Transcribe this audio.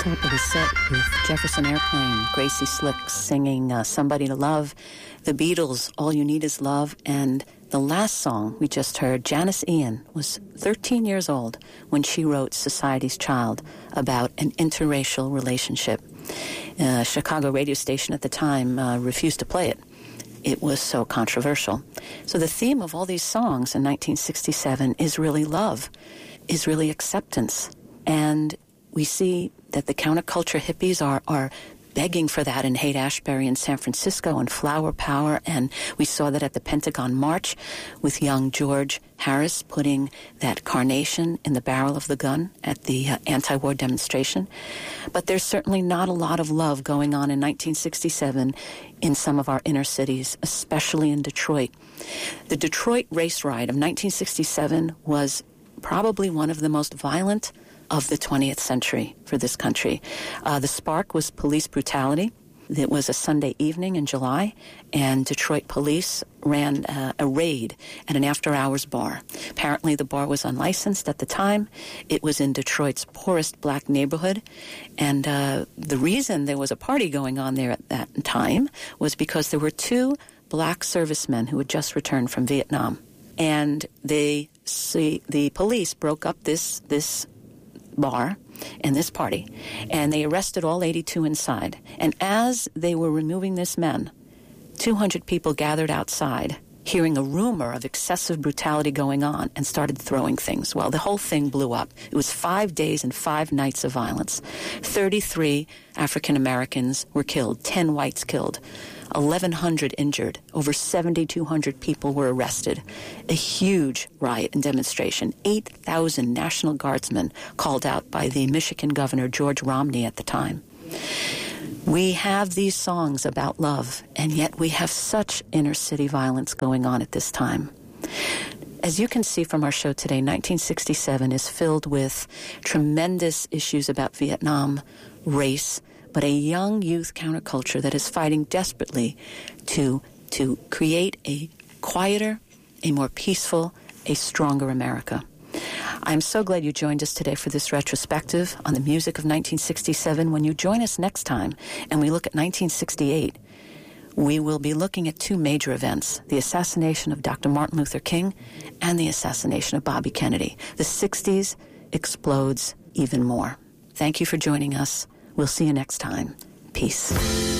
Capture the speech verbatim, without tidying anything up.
up of the set with Jefferson Airplane, Gracie Slick singing uh, Somebody to Love, the Beatles, All You Need Is Love, and the last song we just heard, Janis Ian was thirteen years old when she wrote Society's Child about an interracial relationship. A Chicago radio station at the time uh, refused to play it. It was so controversial. So the theme of all these songs in nineteen sixty-seven is really love, is really acceptance. And we see that the counterculture hippies are, are begging for that in Haight-Ashbury in San Francisco and Flower Power, and we saw that at the Pentagon March with young George Harris putting that carnation in the barrel of the gun at the uh, anti-war demonstration. But there's certainly not a lot of love going on in nineteen sixty-seven in some of our inner cities, especially in Detroit. The Detroit race riot of nineteen sixty-seven was probably one of the most violent of the twentieth century for this country. Uh, the spark was police brutality. It was a Sunday evening in July, and Detroit police ran uh, a raid at an after-hours bar. Apparently, the bar was unlicensed at the time. It was in Detroit's poorest black neighborhood, and uh, the reason there was a party going on there at that time was because there were two black servicemen who had just returned from Vietnam, and they see the police broke up this this bar and this party, and they arrested all eighty-two inside. And as they were removing this men, two hundred people gathered outside, hearing a rumor of excessive brutality going on, and started throwing things. Well, the whole thing blew up. It was five days and five nights of violence. thirty-three African Americans were killed, ten whites killed, eleven hundred injured, over seventy-two hundred people were arrested. A huge riot and demonstration. eight thousand National Guardsmen called out by the Michigan Governor George Romney at the time. We have these songs about love, and yet we have such inner-city violence going on at this time. As you can see from our show today, nineteen sixty-seven is filled with tremendous issues about Vietnam, race, but a young youth counterculture that is fighting desperately to, to create a quieter, a more peaceful, a stronger America. I'm so glad you joined us today for this retrospective on the music of nineteen sixty-seven. When you join us next time and we look at nineteen sixty-eight, we will be looking at two major events, the assassination of Doctor Martin Luther King and the assassination of Bobby Kennedy. The sixties explodes even more. Thank you for joining us. We'll see you next time. Peace.